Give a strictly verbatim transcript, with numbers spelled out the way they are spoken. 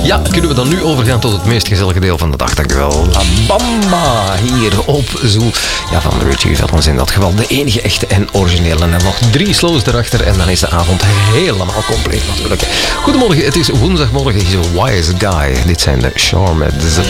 Ja, kunnen we dan nu overgaan tot het meest gezellige deel van de dag. Dankjewel. La Bamba hier op Zoo. Ja, van Richie Valens in dat geval. De enige echte en originele. En nog drie slows erachter en dan is de avond helemaal compleet natuurlijk. Goedemorgen, het is woensdagmorgen. He's a wise guy. Dit zijn de Charmeds.